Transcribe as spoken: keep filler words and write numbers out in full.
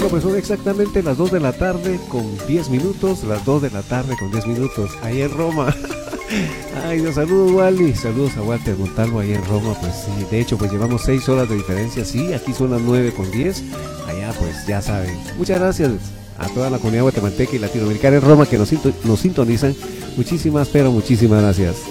Bueno, pues son exactamente las dos de la tarde con diez minutos, las dos de la tarde con diez minutos, ahí en Roma. Ay, Dios, saludos Wally, saludos a Walter Montalvo ahí en Roma. Pues sí, de hecho pues llevamos seis horas de diferencia, sí, aquí son las nueve con diez, allá pues ya saben. Muchas gracias a toda la comunidad guatemalteca y latinoamericana en Roma que nos, nos sintonizan. Muchísimas, pero muchísimas gracias.